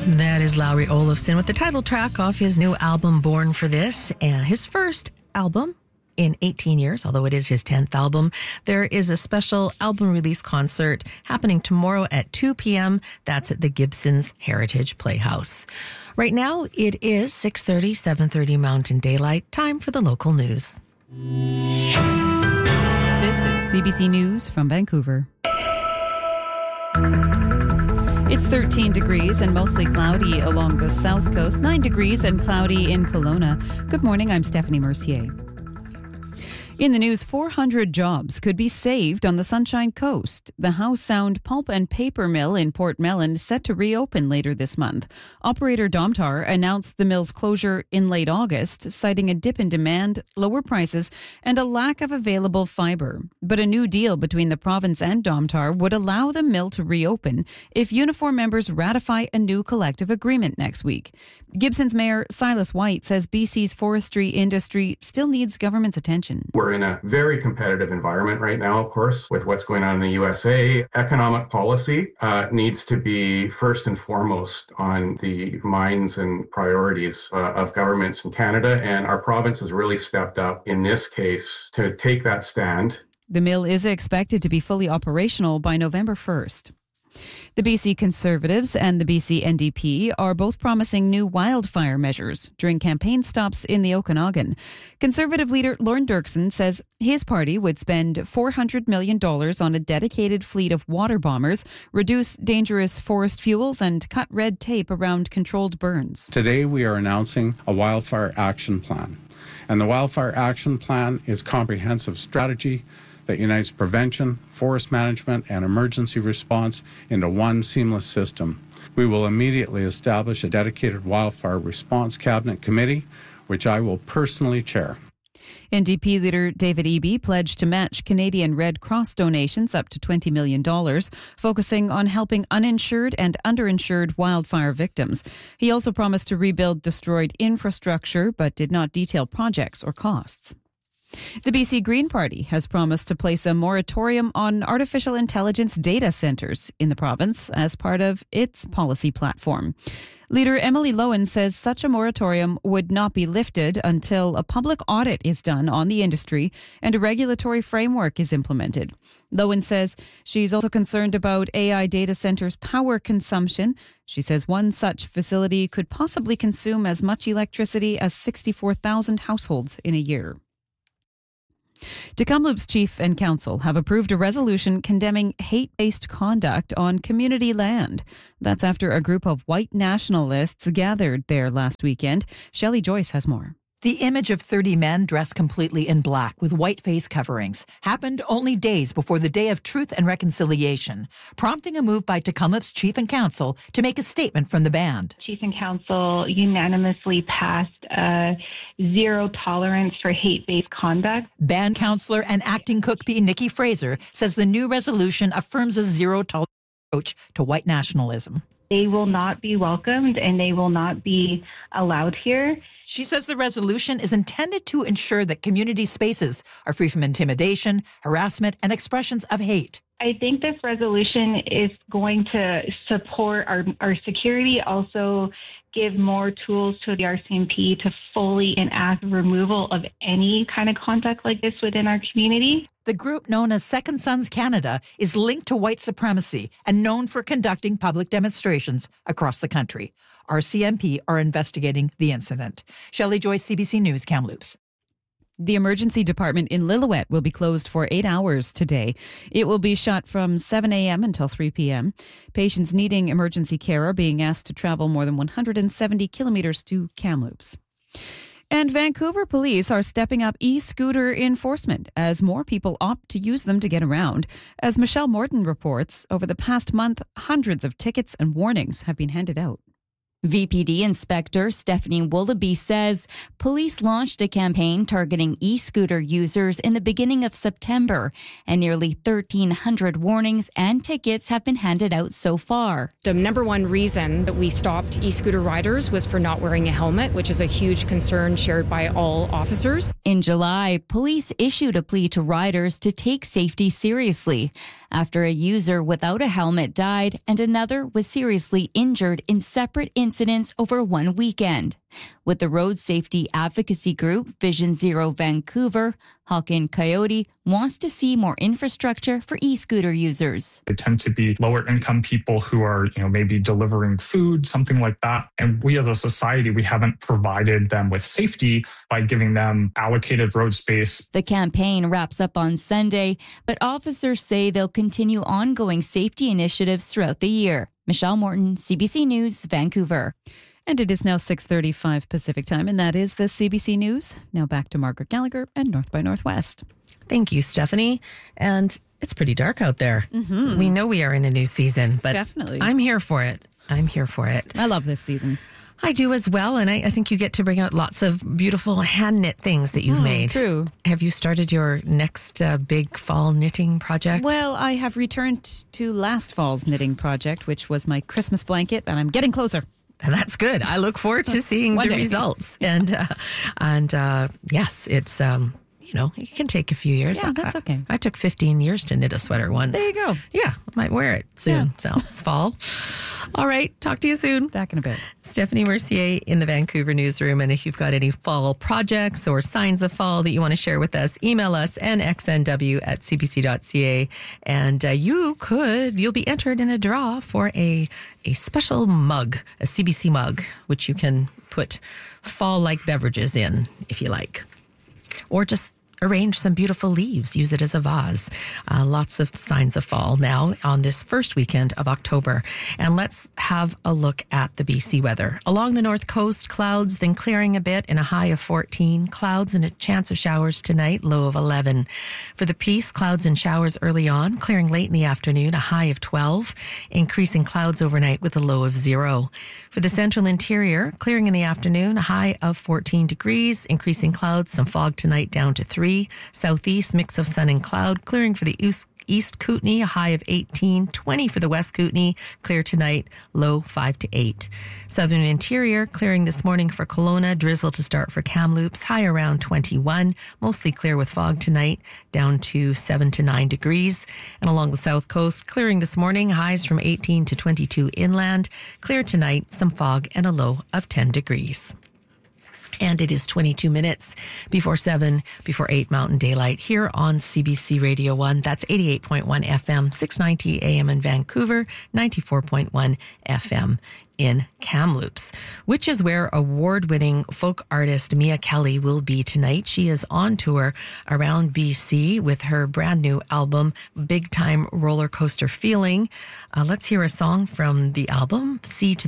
That is Lowry Olafson with the title track off his new album, Born for This, his first album in 18 years, although it is his 10th album. There is a special album release concert happening tomorrow at 2 p.m. That's at the Gibsons Heritage Playhouse. Right now, it is 6:30, 7:30 Mountain Daylight. Time for the local news. This is CBC News from Vancouver. It's 13 degrees and mostly cloudy along the south coast, 9 degrees and cloudy in Kelowna. Good morning, I'm Stephanie Mercier. In the news, 400 jobs could be saved on the Sunshine Coast. The Howe Sound pulp and paper mill in Port Mellon is set to reopen later this month. Operator Domtar announced the mill's closure in late August, citing a dip in demand, lower prices, and a lack of available fibre. But a new deal between the province and Domtar would allow the mill to reopen if uniform members ratify a new collective agreement next week. Gibson's Mayor Silas White says BC's forestry industry still needs government's attention. We're in a very competitive environment right now, of course, with what's going on in the USA. Economic policy needs to be first and foremost on the minds and priorities of governments in Canada, and our province has really stepped up in this case to take that stand. The mill is expected to be fully operational by November 1st. The BC Conservatives and the BC NDP are both promising new wildfire measures during campaign stops in the Okanagan. Conservative leader Lorne Dirksen says his party would spend $400 million on a dedicated fleet of water bombers, reduce dangerous forest fuels, and cut red tape around controlled burns. Today we are announcing a wildfire action plan. And the wildfire action plan is a comprehensive strategy that unites prevention, forest management, and emergency response into one seamless system. We will immediately establish a dedicated wildfire response cabinet committee, which I will personally chair. NDP leader David Eby pledged to match Canadian Red Cross donations up to $20 million, focusing on helping uninsured and underinsured wildfire victims. He also promised to rebuild destroyed infrastructure, but did not detail projects or costs. The BC Green Party has promised to place a moratorium on artificial intelligence data centres in the province as part of its policy platform. Leader Emily Lowen says such a moratorium would not be lifted until a public audit is done on the industry and a regulatory framework is implemented. Lowen says she's also concerned about AI data centres' power consumption. She says one such facility could possibly consume as much electricity as 64,000 households in a year. Kamloops Chief and Council have approved a resolution condemning hate-based conduct on community land. That's after a group of white nationalists gathered there last weekend. Shelley Joyce has more. The image of 30 men dressed completely in black with white face coverings happened only days before the Day of Truth and Reconciliation, prompting a move by Kamloops Chief and Council to make a statement from the band. Chief and Council unanimously passed a zero tolerance for hate-based conduct. Band councillor and acting cook-bee Nikki Fraser says the new resolution affirms a zero tolerance approach to white nationalism. They will not be welcomed and they will not be allowed here. She says the resolution is intended to ensure that community spaces are free from intimidation, harassment, and expressions of hate. I think this resolution is going to support our security, also give more tools to the RCMP to fully enact removal of any kind of conduct like this within our community. The group known as Second Sons Canada is linked to white supremacy and known for conducting public demonstrations across the country. RCMP are investigating the incident. Shelley Joyce, CBC News, Kamloops. The emergency department in Lillooet will be closed for 8 hours today. It will be shut from 7 a.m. until 3 p.m. Patients needing emergency care are being asked to travel more than 170 kilometres to Kamloops. And Vancouver police are stepping up e-scooter enforcement as more people opt to use them to get around. As Michelle Morton reports, over the past month, hundreds of tickets and warnings have been handed out. VPD Inspector Stephanie Wollaby says police launched a campaign targeting e-scooter users in the beginning of September, and nearly 1,300 warnings and tickets have been handed out so far. The number one reason that we stopped e-scooter riders was for not wearing a helmet, which is a huge concern shared by all officers. In July, police issued a plea to riders to take safety seriously after a user without a helmet died and another was seriously injured in separate incidents over one weekend. With the road safety advocacy group Vision Zero Vancouver, Hawken Coyote wants to see more infrastructure for e-scooter users. They tend to be lower income people who are, maybe delivering food, something like that. And we as a society, we haven't provided them with safety by giving them allocated road space. The campaign wraps up on Sunday, but officers say they'll continue ongoing safety initiatives throughout the year. Michelle Morton, CBC News, Vancouver. And it is now 6:35 Pacific time, and that is the CBC News. Now back to Margaret Gallagher and North by Northwest. Thank you, Stephanie. And it's pretty dark out there. Mm-hmm. We know we are in a new season, but definitely, I'm here for it. I love this season. I do as well, and I think you get to bring out lots of beautiful hand-knit things that you've made. True. Have you started your next big fall knitting project? Well, I have returned to last fall's knitting project, which was my Christmas blanket, and I'm getting closer. That's good. I look forward to seeing the results. And yes, it's it can take a few years. Yeah, that's okay. I took 15 years to knit a sweater once. There you go. Yeah, I might wear it soon. So it's fall. All right, talk to you soon. Back in a bit. Stephanie Mercier in the Vancouver newsroom. And if you've got any fall projects or signs of fall that you want to share with us, email us nxnw@cbc.ca. And you'll be entered in a draw for a special mug, a CBC mug, which you can put fall-like beverages in if you like. Or just arrange some beautiful leaves. Use it as a vase. Lots of signs of fall now on this first weekend of October. And let's have a look at the BC weather. Along the north coast, clouds, then clearing a bit in a high of 14. Clouds and a chance of showers tonight, low of 11. For the Peace, clouds and showers early on, clearing late in the afternoon, a high of 12. Increasing clouds overnight with a low of 0. For the central interior, clearing in the afternoon, a high of 14 degrees. Increasing clouds, some fog tonight down to 3. Southeast, mix of sun and cloud. Clearing for the East Kootenay, a high of 18. 20 for the West Kootenay. Clear tonight, low 5 to 8. Southern interior, clearing this morning for Kelowna. Drizzle to start for Kamloops, high around 21. Mostly clear with fog tonight, down to 7 to 9 degrees. And along the south coast, clearing this morning, highs from 18 to 22 inland. Clear tonight, some fog and a low of 10 degrees. And it is 22 minutes before 7, before 8 Mountain Daylight here on CBC Radio 1. That's 88.1 FM, 690 AM in Vancouver, 94.1 FM in Kamloops, which is where award-winning folk artist Mia Kelly will be tonight. She is on tour around BC with her brand new album, Big Time Roller Coaster Feeling. Let's hear a song from the album, Sea to